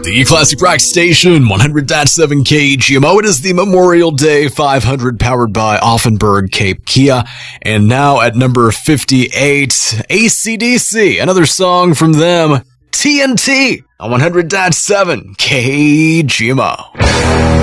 The Classic Rock Station, 100.7 KGMO. It is the Memorial Day 500 powered by Offenburg Cape Kia. And now at number 58, AC/DC. Another song from them, TNT, on 100.7 KGMO.